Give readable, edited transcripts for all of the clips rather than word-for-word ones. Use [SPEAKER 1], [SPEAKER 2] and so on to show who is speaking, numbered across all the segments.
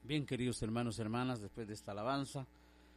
[SPEAKER 1] Bien, queridos hermanos y hermanas, después de esta alabanza,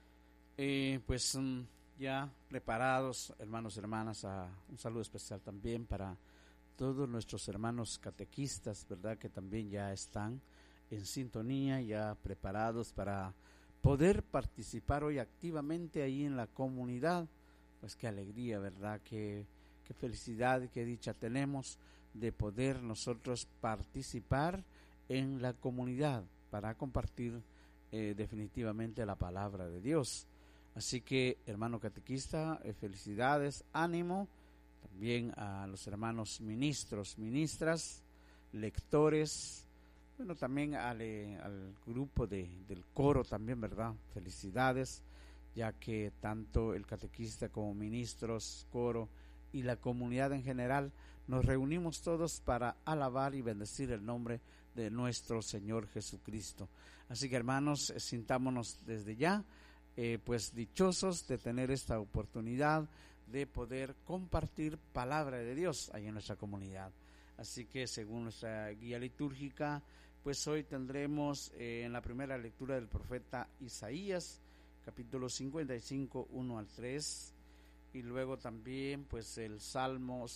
[SPEAKER 1] ya preparados, hermanos y hermanas, un saludo especial también para todos nuestros hermanos catequistas, ¿verdad? Que también ya están en sintonía, ya preparados para poder participar hoy activamente ahí en la comunidad. Pues qué alegría, ¿verdad? Qué felicidad y qué dicha tenemos de poder nosotros participar en la comunidad para compartir definitivamente la palabra de Dios. Así que, hermano catequista, felicidades, ánimo, también a los hermanos ministros, ministras, lectores, bueno, también al grupo del coro también, ¿verdad? Felicidades, ya que tanto el catequista como ministros, coro y la comunidad en general nos reunimos todos para alabar y bendecir el nombre de nuestro Señor Jesucristo. Así que, hermanos, sintámonos desde ya pues dichosos de tener esta oportunidad de poder compartir palabra de Dios ahí en nuestra comunidad. Así que, según nuestra guía litúrgica, pues hoy tendremos en la primera lectura del profeta Isaías, capítulo 55, 1 al 3, y luego también pues el Salmo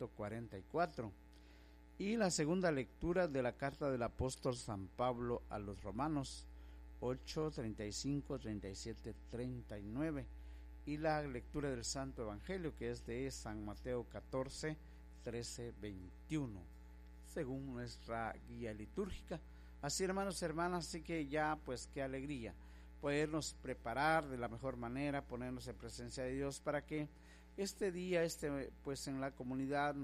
[SPEAKER 1] 144, y la segunda lectura de la carta del apóstol San Pablo a los Romanos 8, 35, 37, 39, y la lectura del Santo Evangelio, que es de San Mateo 14, 13, 21, según nuestra guía litúrgica. Así, hermanos y hermanas, así que ya pues qué alegría podernos preparar de la mejor manera, ponernos en presencia de Dios para que este día, pues en la comunidad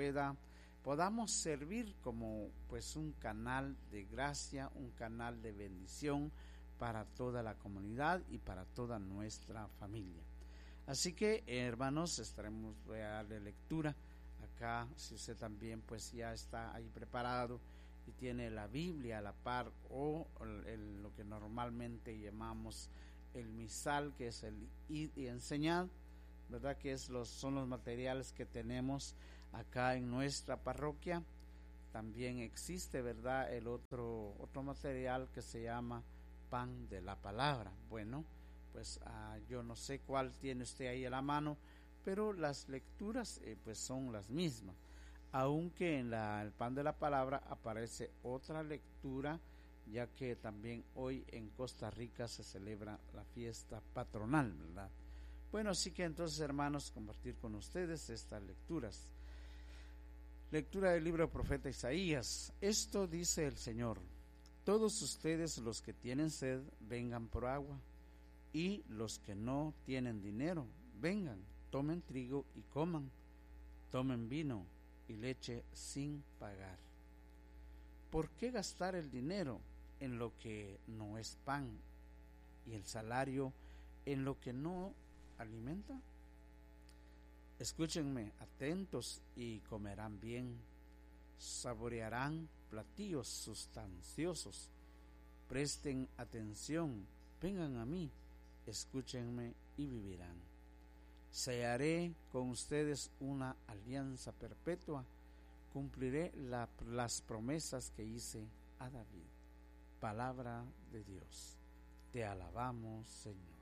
[SPEAKER 1] podamos servir como pues un canal de gracia, un canal de bendición para toda la comunidad y para toda nuestra familia. Así que, hermanos, voy a darle lectura acá. Si usted también pues ya está ahí preparado y tiene la Biblia a la par, o lo que normalmente llamamos el misal, que es el id y enseñar, ¿verdad? Que son los materiales que tenemos acá en nuestra parroquia. También existe, ¿verdad?, el otro material que se llama pan de la palabra. Bueno, pues yo no sé cuál tiene usted ahí a la mano, pero las lecturas pues son las mismas, aunque en el pan de la palabra aparece otra lectura, ya que también hoy en Costa Rica se celebra la fiesta patronal, ¿verdad? Bueno, así que entonces, hermanos, compartir con ustedes estas lecturas. Lectura del libro del profeta Isaías. Esto dice el Señor: todos ustedes los que tienen sed, vengan por agua, y los que no tienen dinero, vengan, tomen trigo y coman, tomen vino y leche sin pagar. ¿Por qué gastar el dinero en lo que no es pan, y el salario en lo que no alimenta? Escúchenme atentos y comerán bien, saborearán platillos sustanciosos. Presten atención, vengan a mí, escúchenme y vivirán. Sellaré con ustedes una alianza perpetua, cumpliré las promesas que hice a David. Palabra de Dios. Te alabamos, Señor.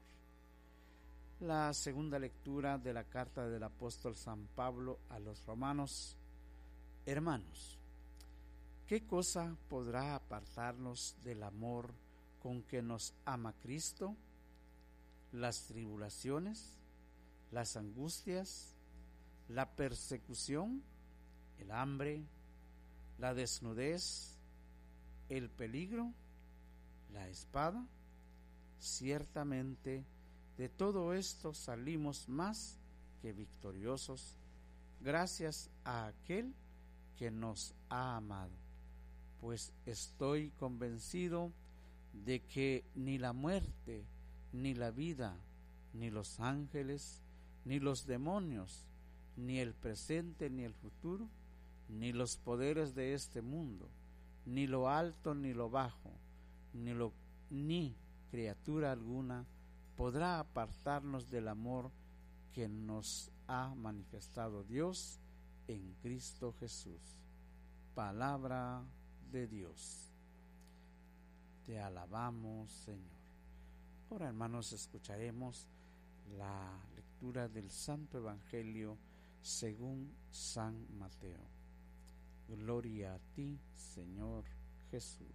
[SPEAKER 1] La segunda lectura de la carta del apóstol San Pablo a los Romanos. Hermanos, ¿qué cosa podrá apartarnos del amor con que nos ama Cristo? ¿Las tribulaciones, las angustias, la persecución, el hambre, la desnudez, el peligro, la espada? Ciertamente, de todo esto salimos más que victoriosos, gracias a aquel que nos ha amado. Pues estoy convencido de que ni la muerte, ni la vida, ni los ángeles, ni los demonios, ni el presente, ni el futuro, ni los poderes de este mundo, ni lo alto, ni lo bajo, ni criatura alguna podrá apartarnos del amor que nos ha manifestado Dios en Cristo Jesús. Palabra de Dios. Te alabamos, Señor. Ahora, hermanos, escucharemos la lectura del Santo Evangelio según San Mateo. Gloria a ti, Señor Jesús.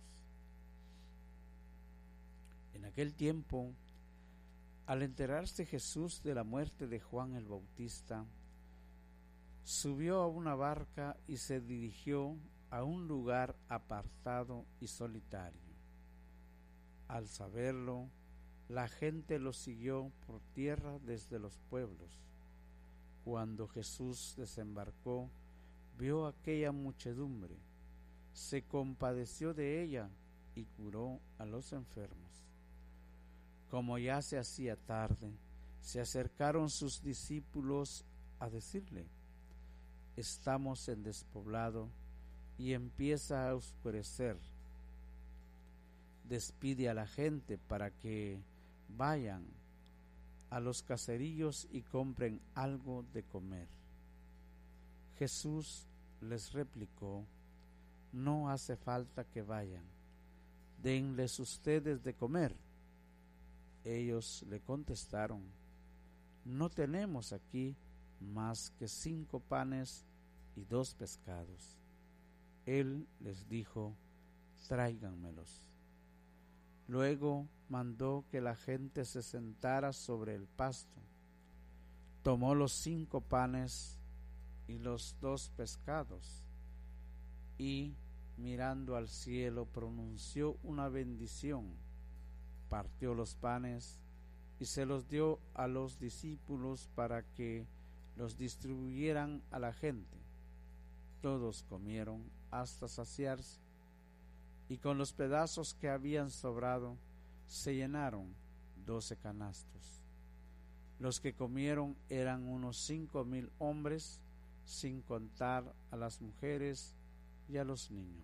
[SPEAKER 1] En aquel tiempo, al enterarse Jesús de la muerte de Juan el Bautista, subió a una barca y se dirigió a un lugar apartado y solitario. Al saberlo, la gente lo siguió por tierra desde los pueblos. Cuando Jesús desembarcó, vio aquella muchedumbre, se compadeció de ella y curó a los enfermos. Como ya se hacía tarde, se acercaron sus discípulos a decirle: estamos en despoblado y empieza a oscurecer. Despide a la gente para que vayan a los caseríos y compren algo de comer. Jesús les replicó: no hace falta que vayan, denles ustedes de comer. Ellos le contestaron: no tenemos aquí más que 5 panes y 2 pescados. Él les dijo: tráiganmelos. Luego mandó que la gente se sentara sobre el pasto. Tomó los 5 panes y los 2 pescados y, mirando al cielo, pronunció una bendición, partió los panes y se los dio a los discípulos para que los distribuyeran a la gente. Todos comieron hasta saciarse, y con los pedazos que habían sobrado se llenaron 12 canastos. Los que comieron eran unos 5,000 hombres, sin contar a las mujeres y a los niños.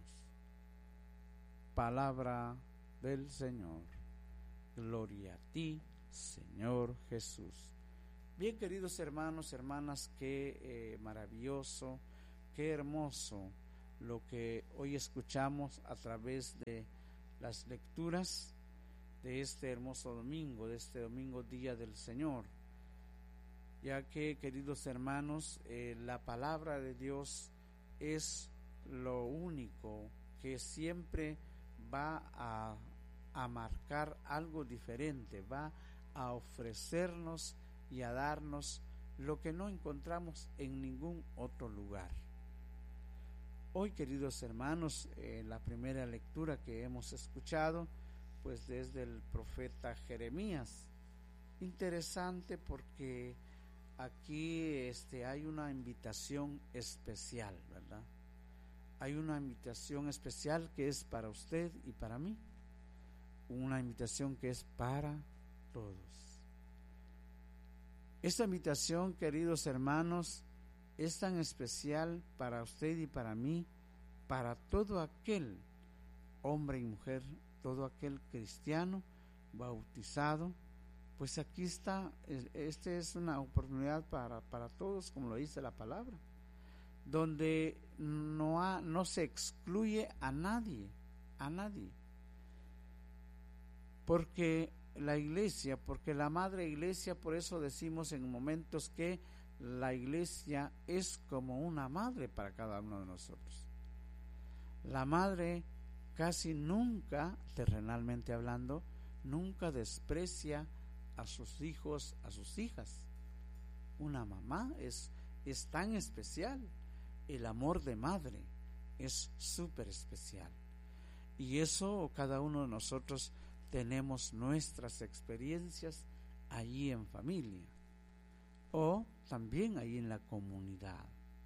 [SPEAKER 1] Palabra del Señor. Gloria a ti, Señor Jesús. Bien, queridos hermanos, hermanas, qué maravilloso, qué hermoso lo que hoy escuchamos a través de las lecturas de este hermoso domingo, de este domingo, Día del Señor, ya que, queridos hermanos, la palabra de Dios es lo único que siempre va a marcar algo diferente, va a ofrecernos y a darnos lo que no encontramos en ningún otro lugar. Hoy, queridos hermanos, la primera lectura que hemos escuchado, pues desde el profeta Jeremías. Interesante porque aquí hay una invitación especial, ¿verdad? Hay una invitación especial que es para usted y para mí. Una invitación que es para todos. Esta invitación, queridos hermanos, es tan especial para usted y para mí, para todo aquel hombre y mujer, todo aquel cristiano bautizado. Pues aquí está, es una oportunidad para todos, como lo dice la palabra, donde no se excluye a nadie, porque la iglesia, porque la madre iglesia, por eso decimos en momentos que la iglesia es como una madre para cada uno de nosotros. La madre casi nunca, terrenalmente hablando, nunca desprecia a sus hijos, a sus hijas. Una mamá es tan especial. El amor de madre es súper especial. Y eso cada uno de nosotros tenemos nuestras experiencias allí en familia o también ahí en la comunidad.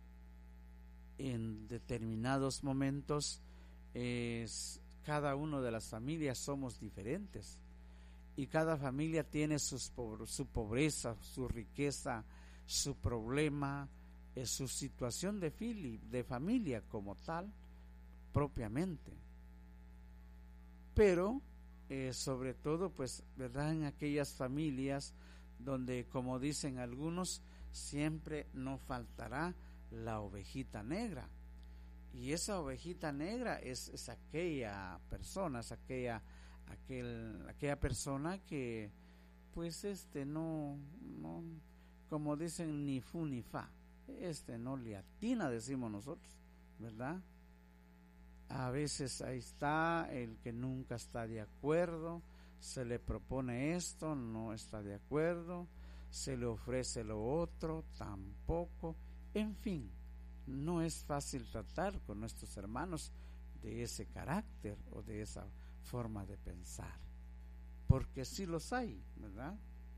[SPEAKER 1] En determinados momentos cada uno de las familias somos diferentes y cada familia tiene su pobreza, su riqueza, su problema, su situación de familia como tal propiamente. Pero sobre todo, pues, ¿verdad?, en aquellas familias donde, como dicen algunos, siempre no faltará la ovejita negra. Y esa ovejita negra es aquella persona, es aquella persona que pues no, como dicen, ni fu ni fa, no le atina, decimos nosotros, ¿verdad? A veces ahí está el que nunca está de acuerdo, se le propone esto, no está de acuerdo, se le ofrece lo otro, tampoco, en fin, no es fácil tratar con nuestros hermanos de ese carácter o de esa forma de pensar, porque sí los hay, ¿verdad?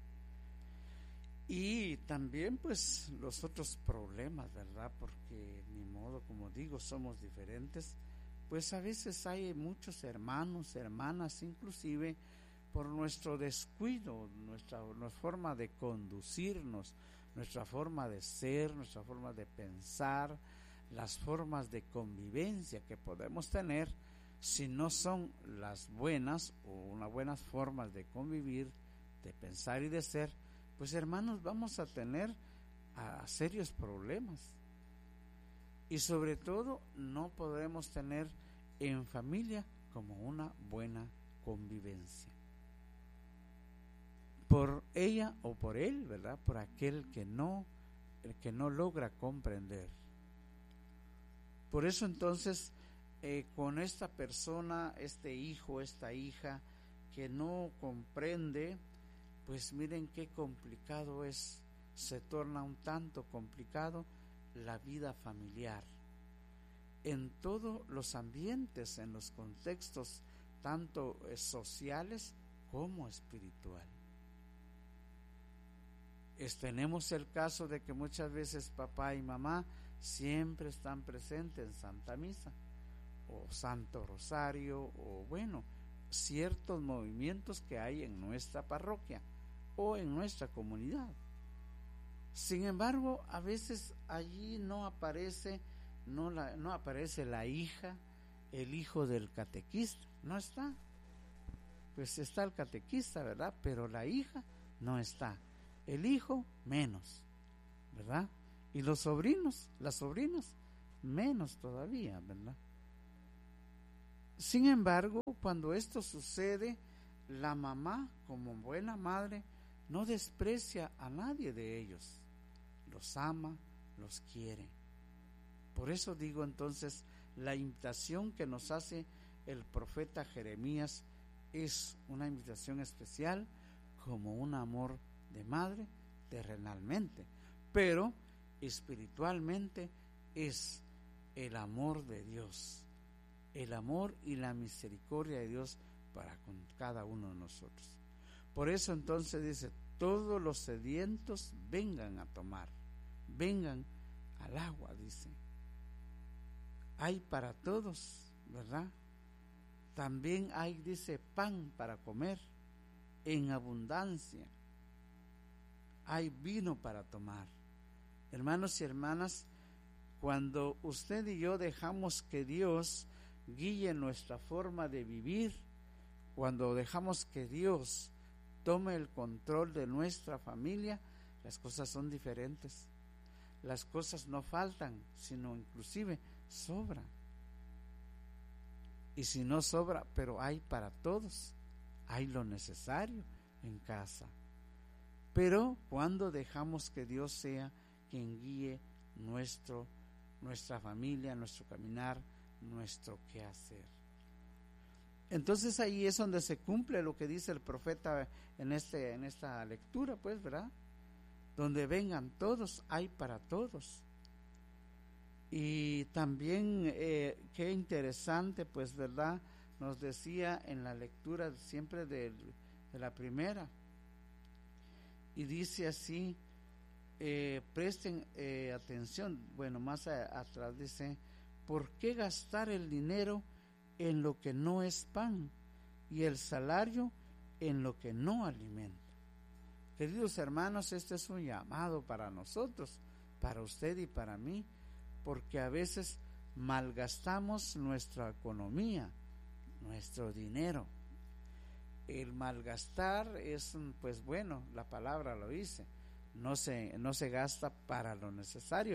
[SPEAKER 1] Y también pues los otros problemas, ¿verdad? Porque ni modo, como digo, somos diferentes, pues a veces hay muchos hermanos, hermanas, inclusive por nuestro descuido, nuestra forma de conducirnos, nuestra forma de ser, nuestra forma de pensar, las formas de convivencia que podemos tener, si no son las buenas o unas buenas formas de convivir, de pensar y de ser, pues hermanos, vamos a tener serios problemas. Y sobre todo no podremos tener en familia como una buena convivencia. Por ella o por él, ¿verdad? Por aquel el que no logra comprender. Por eso entonces, con esta persona, este hijo, esta hija, que no comprende, pues miren qué complicado es, se torna un tanto complicado la vida familiar. En todos los ambientes, en los contextos, tanto sociales como espiritual. Tenemos el caso de que muchas veces papá y mamá siempre están presentes en Santa Misa o Santo Rosario o bueno, ciertos movimientos que hay en nuestra parroquia o en nuestra comunidad. Sin embargo, a veces allí no aparece la hija, el hijo del catequista, no está. Pues está el catequista, ¿verdad? Pero la hija no está. El hijo menos, ¿verdad? Y los sobrinos, las sobrinas, menos todavía, ¿verdad? Sin embargo, cuando esto sucede, la mamá, como buena madre, no desprecia a nadie de ellos. Los ama, los quiere. Por eso digo entonces, la invitación que nos hace el profeta Jeremías es una invitación especial, como un amor de madre terrenalmente, pero espiritualmente es el amor de Dios, el amor y la misericordia de Dios para con cada uno de nosotros. Por eso entonces dice, todos los sedientos vengan a tomar, vengan al agua, dice. Hay para todos, ¿verdad? También hay, dice, pan para comer en abundancia. Hay vino para tomar. Hermanos y hermanas, cuando usted y yo dejamos que Dios guíe nuestra forma de vivir, cuando dejamos que Dios tome el control de nuestra familia, las cosas son diferentes. Las cosas no faltan, sino inclusive sobran. Y si no sobra, pero hay para todos, hay lo necesario en casa. Pero cuando dejamos que Dios sea quien guíe nuestra familia, nuestro caminar, nuestro quehacer. Entonces ahí es donde se cumple lo que dice el profeta en esta lectura, pues, ¿verdad? Donde vengan todos, hay para todos. Y también qué interesante, pues, ¿verdad? Nos decía en la lectura siempre de la primera, y dice así, presten atención, bueno, más atrás dice, ¿por qué gastar el dinero en lo que no es pan y el salario en lo que no alimenta? Queridos hermanos, este es un llamado para nosotros, para usted y para mí, porque a veces malgastamos nuestra economía, nuestro dinero. El malgastar es, pues bueno, la palabra lo dice, no se gasta para lo necesario,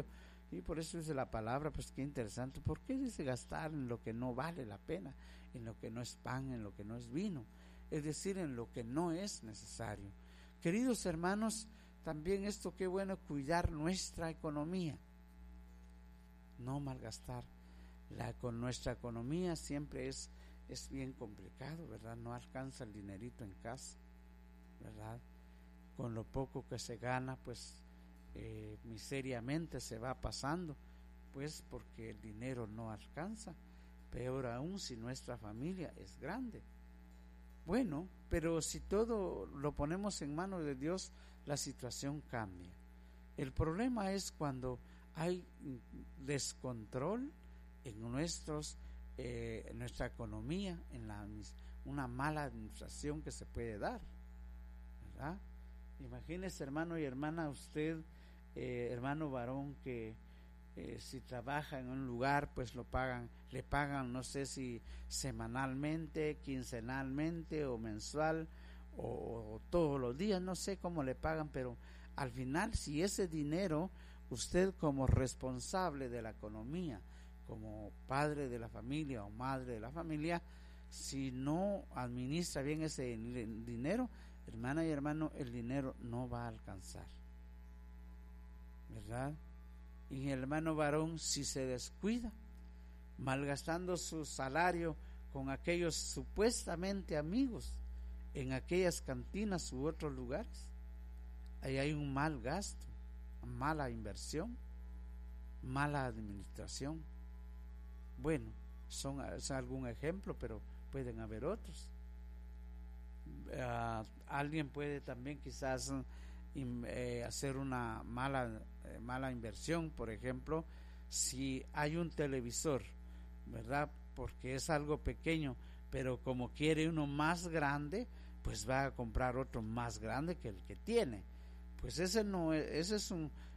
[SPEAKER 1] Y por eso dice la palabra, pues qué interesante. ¿Por qué dice gastar en lo que no vale la pena? En lo que no es pan, en lo que no es vino. Es decir, en lo que no es necesario. Queridos hermanos, también esto qué bueno, cuidar nuestra economía. No malgastar. Con nuestra economía siempre es bien complicado, ¿verdad? No alcanza el dinerito en casa, ¿verdad? Con lo poco que se gana, pues miseriamente se va pasando, pues porque el dinero no alcanza. Peor aún si nuestra familia es grande. Bueno, pero si todo lo ponemos en manos de Dios, la situación cambia. El problema es cuando hay descontrol en nuestra economía, en una mala administración que se puede dar, ¿verdad? Imagínese, hermano y hermana, usted, hermano varón, que si trabaja en un lugar, pues le pagan, no sé si semanalmente, quincenalmente o mensual o todos los días, no sé cómo le pagan, pero al final, si ese dinero, usted como responsable de la economía, como padre de la familia o madre de la familia, si no administra bien ese dinero, hermana y hermano, el dinero no va a alcanzar, ¿verdad? Y el hermano varón, si se descuida, malgastando su salario con aquellos supuestamente amigos en aquellas cantinas u otros lugares, ahí hay un mal gasto, mala inversión, mala administración. Bueno, son algún ejemplo, pero pueden haber otros. Alguien puede también quizás hacer una mala inversión, por ejemplo, si hay un televisor, ¿verdad? Porque es algo pequeño, pero como quiere uno más grande, pues va a comprar otro más grande que el que tiene. Pues eso no es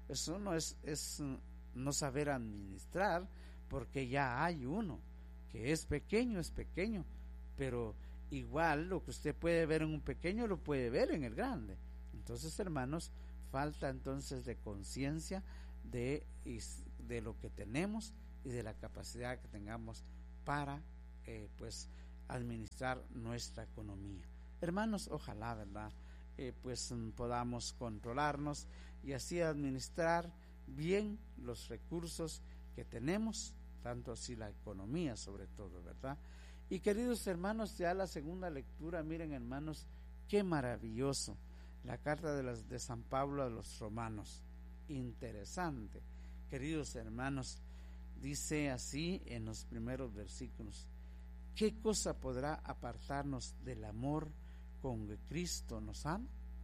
[SPEAKER 1] no saber administrar, porque ya hay uno que es pequeño, pero igual lo que usted puede ver en un pequeño lo puede ver en el grande. Entonces, hermanos, falta entonces de conciencia de lo que tenemos y de la capacidad que tengamos para pues administrar nuestra economía. Hermanos, ojalá, ¿verdad? Pues podamos controlarnos y así administrar bien los recursos que tenemos, tanto así la economía sobre todo, ¿verdad? Y queridos hermanos, ya la segunda lectura, miren hermanos, qué maravilloso, la carta de San Pablo a los romanos, interesante, queridos hermanos, dice así en los primeros versículos: ¿qué cosa podrá apartarnos del amor con que Cristo nos ama?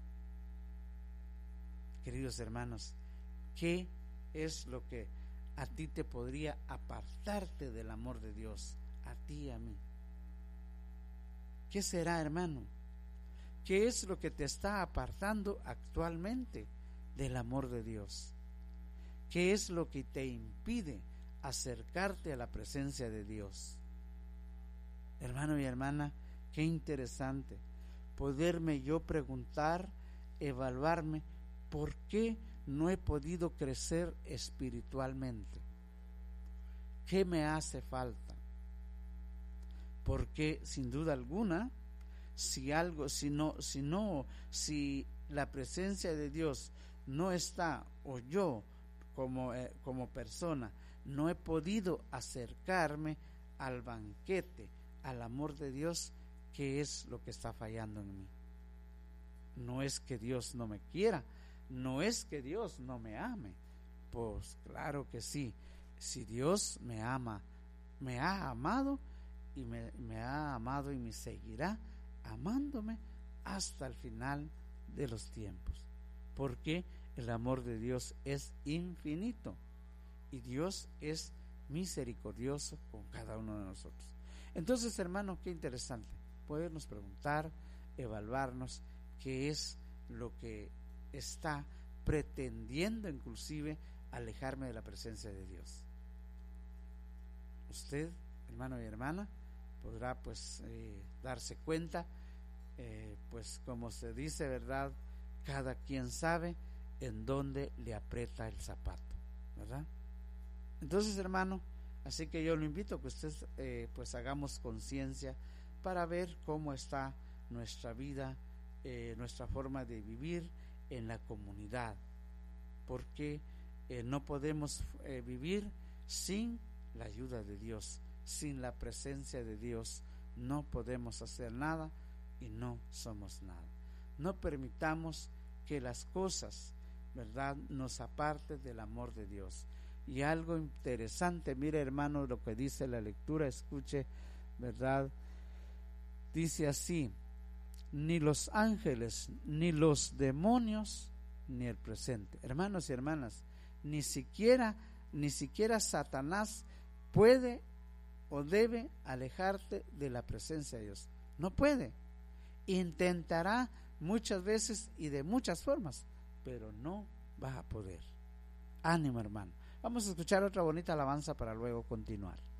[SPEAKER 1] Queridos hermanos, ¿qué es lo que a ti te podría apartarte del amor de Dios, a ti y a mí? ¿Qué será, hermano? ¿Qué es lo que te está apartando actualmente del amor de Dios? ¿Qué es lo que te impide acercarte a la presencia de Dios? Hermano y hermana, qué interesante poderme yo preguntar, evaluarme, ¿por qué no he podido crecer espiritualmente? ¿Qué me hace falta? Porque sin duda alguna, si la presencia de Dios no está, o yo como persona no he podido acercarme al banquete, al amor de Dios, ¿qué es lo que está fallando en mí? No es que Dios no me quiera, no es que Dios no me ame, pues claro que sí. Si Dios me ama, me ha amado y me ha amado y me seguirá amándome hasta el final de los tiempos, porque el amor de Dios es infinito y Dios es misericordioso con cada uno de nosotros. Entonces, hermano, qué interesante podernos preguntar, evaluarnos qué es lo que está pretendiendo inclusive alejarme de la presencia de Dios. Usted, hermano y hermana, podrá pues darse cuenta, pues como se dice, ¿verdad? Cada quien sabe en dónde le aprieta el zapato, ¿verdad? Entonces, hermano, así que yo lo invito a que usted pues hagamos conciencia para ver cómo está nuestra vida, nuestra forma de vivir en la comunidad, porque no podemos vivir sin la ayuda de Dios, sin la presencia de Dios. No podemos hacer nada y no somos nada. No permitamos que las cosas, ¿verdad?, nos aparten del amor de Dios. Y algo interesante, mire, hermano, lo que dice la lectura, escuche, ¿verdad? Dice así: ni los ángeles, ni los demonios, ni el presente. Hermanos y hermanas, ni siquiera Satanás puede o debe alejarte de la presencia de Dios. No puede. Intentará muchas veces y de muchas formas, pero no va a poder. Ánimo, hermano. Vamos a escuchar otra bonita alabanza para luego continuar.